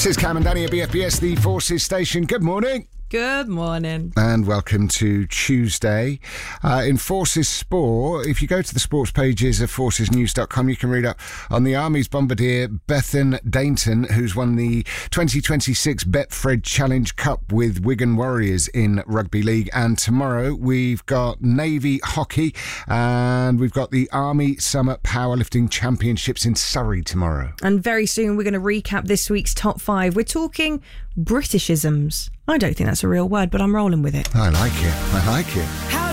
This is Cam and Danny at BFBS, the Forces station. Good morning. Good morning. And welcome to Tuesday. In Forces Sport, if you go to the sports pages of forcesnews.com, you can read up on the Army's bombardier Bethan Dainton, who's won the 2026 Betfred Challenge Cup with Wigan Warriors in Rugby League. And tomorrow we've got Navy Hockey and we've got the Army Summer Powerlifting Championships in Surrey tomorrow. And very soon we're going to recap this week's top 5. We're talking Britishisms. I don't think that's a real word, but I'm rolling with it. I like it. How